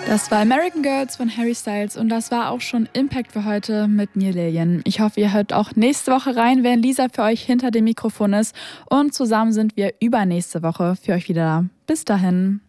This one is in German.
Das war American Girls von Harry Styles und das war auch schon Impact für heute mit mir, Lilian. Ich hoffe, ihr hört auch nächste Woche rein, wenn Lisa für euch hinter dem Mikrofon ist und zusammen sind wir übernächste Woche für euch wieder da. Bis dahin.